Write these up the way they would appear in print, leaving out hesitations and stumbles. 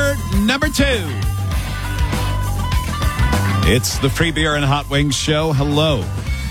hour number 2. It's the Free Beer and Hot Wings show. Hello.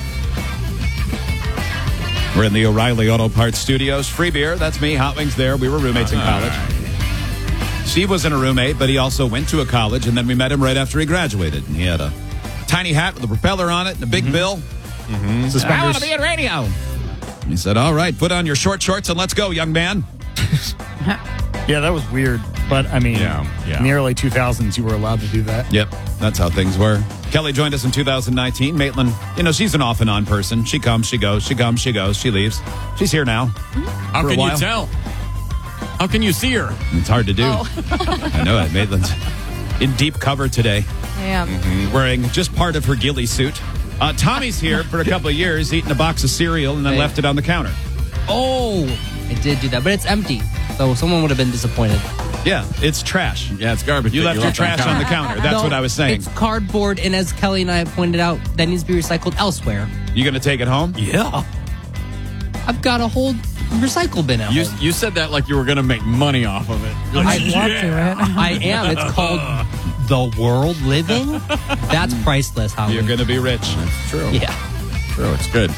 We're in the O'Reilly Auto Parts Studios. Free Beer, that's me. Hot Wings there. We were roommates in college. She wasn't a roommate, but he also went to a college, and then we met him right after he graduated. And he had a tiny hat with a propeller on it and a big bill. I want to be in radio. He said, all right, put on your short shorts and let's go, young man. Yeah, that was weird. But, I mean, in the early 2000s, you were allowed to do that. Yep, that's how things were. Kelly joined us in 2019. Maitland, she's an off and on person. She comes, she goes, she comes, she goes, she leaves. She's here now. How can you tell? How can you see her? It's hard to do. I know it. Maitland's in deep cover today. I am. Wearing just part of her ghillie suit. Tommy's here for a couple of years, eating a box of cereal and then left it on the counter. Oh, I did do that, but it's empty. So someone would have been disappointed. Yeah, it's trash. Yeah, it's garbage. You left your trash on the counter. That's what I was saying. It's cardboard, and as Kelly and I have pointed out, that needs to be recycled elsewhere. You going to take it home? Yeah. I've got a whole recycle bin at home. You said that like you were going to make money off of it. I want to. I am. It's called The World Living. That's priceless, Howard. You're going to be rich. That's true. Yeah. True, it's good.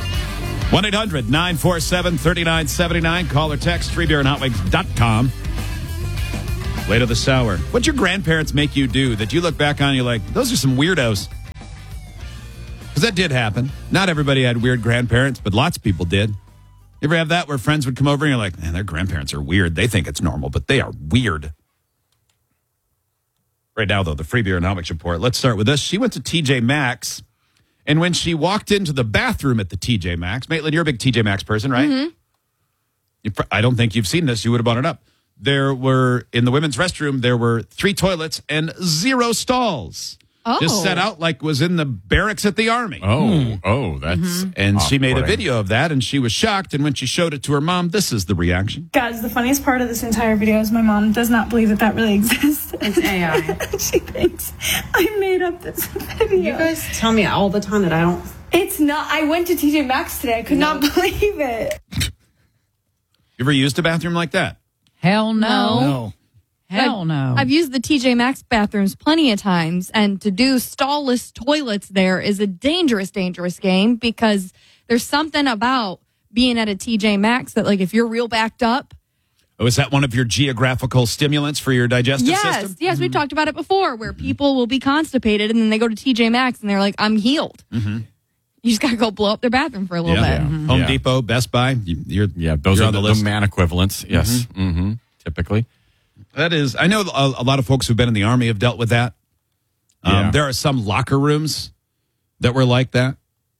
1-800-947-3979. Call or text freebeerandhotwings.com. Later this hour. What'd your grandparents make you do that you look back on and you're like, those are some weirdos? Because that did happen. Not everybody had weird grandparents, but lots of people did. You ever have that where friends would come over and you're like, man, their grandparents are weird. They think it's normal, but they are weird. Right now, though, the Free Beer and Hot Wings report. Let's start with this. She went to TJ Maxx, and when she walked into the bathroom at the TJ Maxx, Maitland, you're a big TJ Maxx person, right? Mm-hmm. I don't think you've seen this. You would have brought it up. There were, in the women's restroom, there were 3 toilets and 0 stalls. Oh. Just set out like was in the barracks at the Army. Oh, that's And she made a off-putting. video of that, and she was shocked. And when she showed it to her mom, this is the reaction. Guys, the funniest part of this entire video is my mom does not believe that really exists. It's AI. She thinks I made up this video. You guys tell me all the time that I don't. It's not. I went to TJ Maxx today. I could not believe it. You ever used a bathroom like that? Hell no. No. Hell no. I've used the TJ Maxx bathrooms plenty of times, and to do stallless toilets there is a dangerous, dangerous game because there's something about being at a TJ Maxx that, like, if you're real backed up. Oh, is that one of your geographical stimulants for your digestive system? Yes, we've talked about it before, where people will be constipated and then they go to TJ Maxx and they're like, I'm healed. You just got to go blow up their bathroom for a little bit. Home Depot, Best Buy. Those you're are on the list. man equivalents. Yes, typically. That is, I know a lot of folks who've been in the Army have dealt with that. There are some locker rooms that were like that.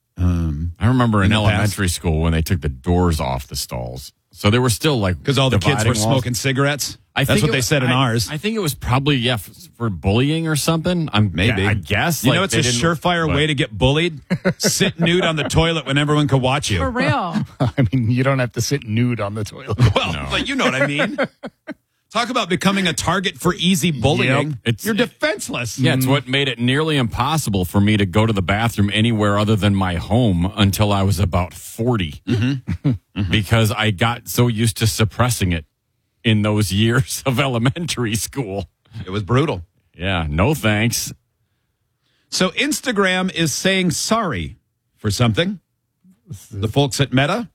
I remember in elementary school when they took the doors off the stalls. So they were still like... Because all the kids were dividing walls. smoking cigarettes? I That's think what they said in ours. I think it was probably, for bullying or something. Maybe. I guess. You know, it's a surefire way to get bullied. Sit nude on the toilet when everyone could watch you. For real. I mean, you don't have to sit nude on the toilet. Well, but you know what I mean. Talk about becoming a target for easy bullying. Yep. You're defenseless. Yeah, it's what made it nearly impossible for me to go to the bathroom anywhere other than my home until I was about 40. Because I got so used to suppressing it in those years of elementary school. It was brutal. Yeah, no thanks. So Instagram is saying sorry for something. The folks at Meta.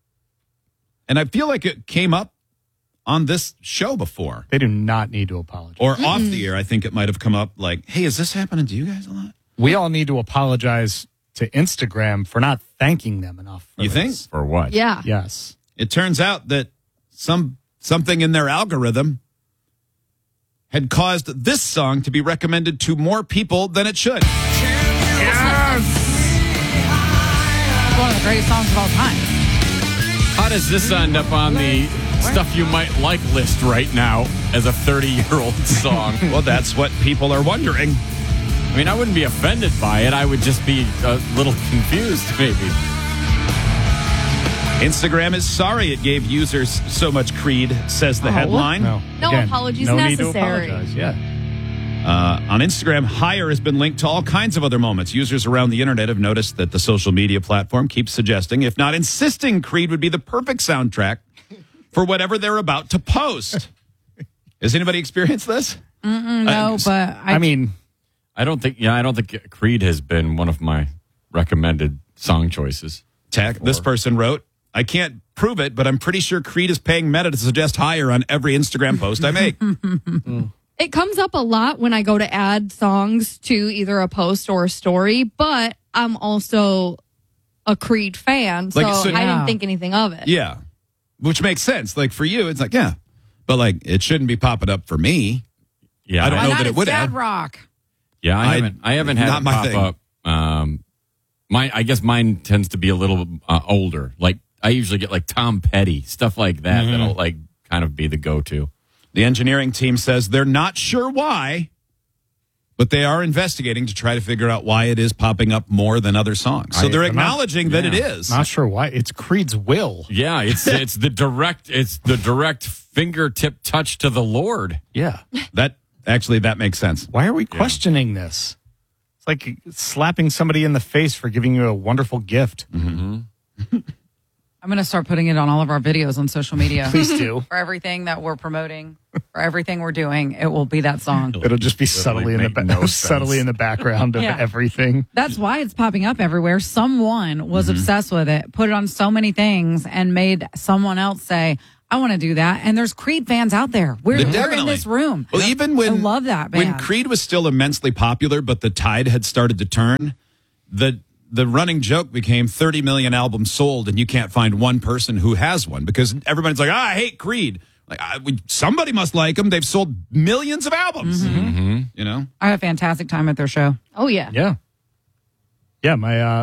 And I feel like it came up on this show before. They do not need to apologize. Or off the air, I think it might have come up like, hey, is this happening to you guys a lot? We all need to apologize to Instagram for not thanking them enough. You think? For what? Yeah. Yes. It turns out that something in their algorithm had caused this song to be recommended to more people than it should. It's one of the greatest songs of all time. How does this end up on the stuff you might like list right now as a 30-year-old song? Well, that's what people are wondering. I mean, I wouldn't be offended by it. I would just be a little confused, maybe. Instagram is sorry it gave users so much creed, says the headline. No apologies no necessary. Need to apologize. Yeah. On Instagram, hire has been linked to all kinds of other moments. Users around the internet have noticed that the social media platform keeps suggesting, if not insisting, Creed would be the perfect soundtrack for whatever they're about to post. Has anybody experienced this? No, but I mean, I don't think Creed has been one of my recommended song choices. This person wrote, I can't prove it, but I'm pretty sure Creed is paying Meta to suggest higher on every Instagram post I make. It comes up a lot when I go to add songs to either a post or a story, but I'm also a Creed fan, so I didn't think anything of it. Yeah, which makes sense. Like for you, it's like, yeah, but like it shouldn't be popping up for me. Yeah, I don't know that it would Sad have. rock. Yeah, I haven't had not it my pop thing. up. I guess mine tends to be a little older. Like I usually get like Tom Petty, stuff like that. That'll like kind of be the go-to. The engineering team says they're not sure why, but they are investigating to try to figure out why it is popping up more than other songs. So they're acknowledging that it is. Not sure why. It's Creed's will. Yeah, it's the direct fingertip touch to the Lord. Yeah. That makes sense. Why are we questioning this? It's like slapping somebody in the face for giving you a wonderful gift. I'm going to start putting it on all of our videos on social media. Please do. For everything that we're promoting, for everything we're doing, it will be that song. It'll just be subtly in the background of everything. That's why it's popping up everywhere. Someone was obsessed with it, put it on so many things, and made someone else say, I want to do that. And there's Creed fans out there. We're in this room. Well, even when I love that band. When Creed was still immensely popular, but the tide had started to turn, the running joke became 30 million albums sold, and you can't find one person who has one because everybody's like, I hate Creed. Like somebody must like them. They've sold millions of albums. You know, I had a fantastic time at their show. Oh yeah, yeah. My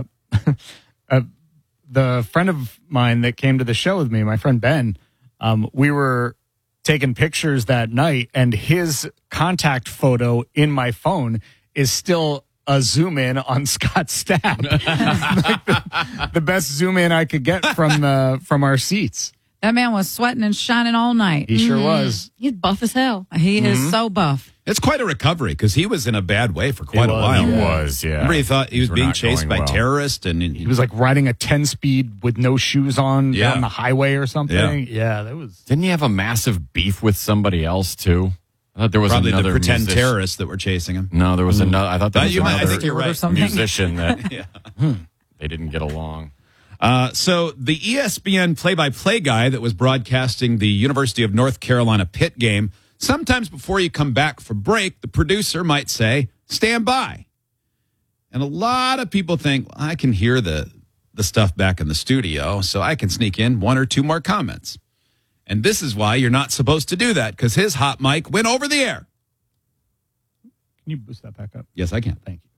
the friend of mine that came to the show with me, my friend Ben. We were taking pictures that night, and his contact photo in my phone is still a zoom in on Scott Stapp. Like the best zoom in I could get from our seats. That man was sweating and shining all night. He sure was. He's buff as hell. He is so buff. It's quite a recovery because he was in a bad way for quite a while. He was, yeah. Remember he thought he was being chased by well. terrorists, and he was like riding a 10-speed with no shoes on down the highway or something. Yeah, that was. Didn't he have a massive beef with somebody else too? I thought there was probably another the pretend musician. terrorists that were chasing him. No, there was another. I thought there was another. I think you're right. Musician that they didn't get along. So the ESPN play-by-play guy that was broadcasting the University of North Carolina Pitt game, sometimes before you come back for break, the producer might say, stand by. And a lot of people think, well, I can hear the stuff back in the studio, so I can sneak in one or two more comments. And this is why you're not supposed to do that, because his hot mic went over the air. Can you boost that back up? Yes, I can. Thank you.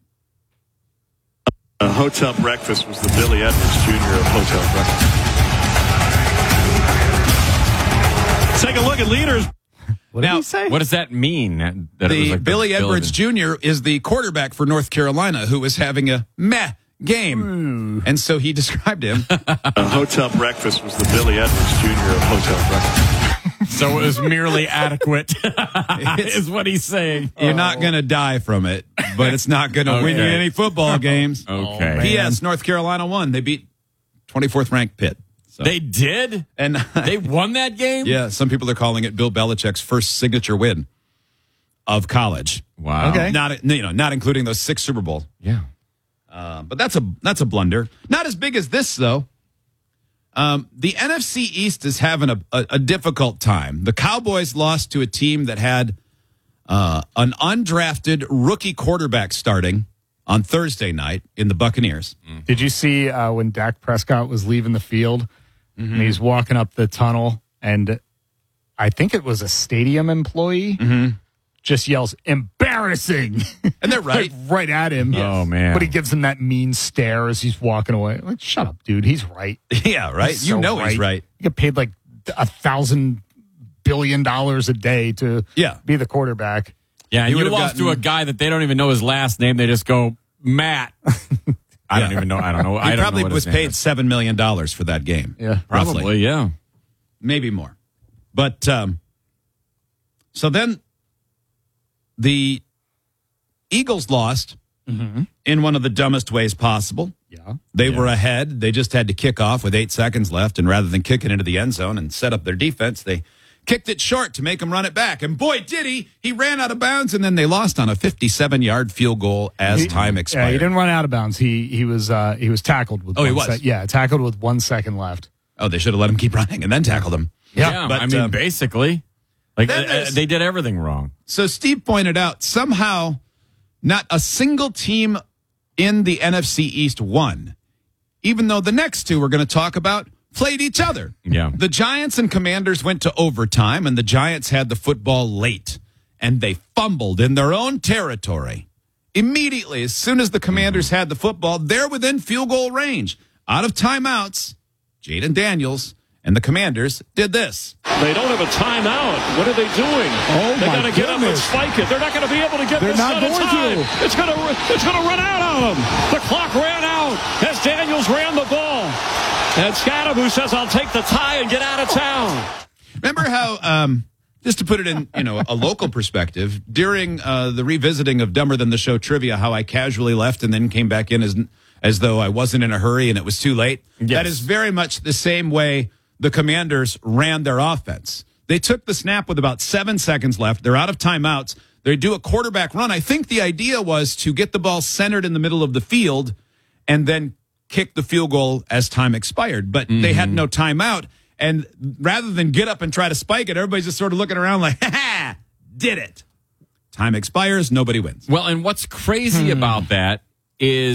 Hotel breakfast was the Billy Edwards Jr. of hotel breakfast. Take a look at leaders. What did he say? What does that mean? That it was like Billy Edwards Jr. is the quarterback for North Carolina who was having a meh game. And so he described him. Hotel breakfast was the Billy Edwards Jr. of hotel breakfast. So it was merely adequate, is what he's saying. You're not going to die from it, but it's not going to win you any football games. Okay. P.S. North Carolina won. They beat 24th ranked Pitt. So. They did? And they won that game? Yeah, some people are calling it Bill Belichick's first signature win of college. Wow. Okay. Not including those 6 Super Bowls. Yeah. But that's a blunder. Not as big as this, though. The NFC East is having a difficult time. The Cowboys lost to a team that had an undrafted rookie quarterback starting on Thursday night in the Buccaneers. Did you see when Dak Prescott was leaving the field and he's walking up the tunnel, and I think it was a stadium employee just yells, "Embarrassing!" And they're right. Like, right at him. Yes. Oh, man. But he gives him that mean stare as he's walking away. Like, shut up, dude. He's right. Yeah, right. He's He's right. You get paid like $1,000 billion a day to be the quarterback. Yeah, and He you would've lost to gotten- a guy that they don't even know his last name. They just go, Matt. I don't even know. I don't know. He I don't probably know what was his name paid is. $7 million for that game. Yeah. roughly. Probably, yeah. Maybe more. But so then the Eagles lost in one of the dumbest ways possible. Yeah. They were ahead. They just had to kick off with 8 seconds left. And rather than kick it into the end zone and set up their defense, they kicked it short to make him run it back. And boy, did he. He ran out of bounds, and then they lost on a 57-yard field goal as time expired. Yeah, he didn't run out of bounds. He was tackled with tackled with 1 second left. Oh, they should have let him keep running and then tackled him. Yeah, but, I mean, basically, like they did everything wrong. So Steve pointed out, somehow not a single team in the NFC East won, even though the next two we're going to talk about played each other. Yeah. The Giants and Commanders went to overtime, and the Giants had the football late, and they fumbled in their own territory. Immediately, as soon as the Commanders had the football, they're within field goal range. Out of timeouts, Jaden Daniels and the Commanders did this. They don't have a timeout. What are they doing? They got to get up and spike it. They're not going to be able to get this out of time. It's going to run out on them. The clock ran out as Daniels ran the ball. And Scadaboo says, "I'll take the tie and get out of town." Remember how, just to put it in, a local perspective, during the revisiting of Dumber Than the Show trivia, how I casually left and then came back in as though I wasn't in a hurry and it was too late. Yes. That is very much the same way the Commanders ran their offense. They took the snap with about 7 seconds left. They're out of timeouts. They do a quarterback run. I think the idea was to get the ball centered in the middle of the field and then kick the field goal as time expired. But they had no timeout. And rather than get up and try to spike it, everybody's just sort of looking around like, ha, did it. Time expires, nobody wins. Well, and what's crazy about that is